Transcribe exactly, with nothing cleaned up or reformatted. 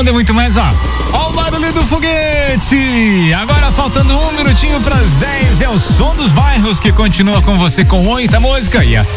ainda muito mais, ó. Ó o barulho do foguete. Agora faltando um minutinho para as dez, é o som dos bairros que continua com você com muita música e a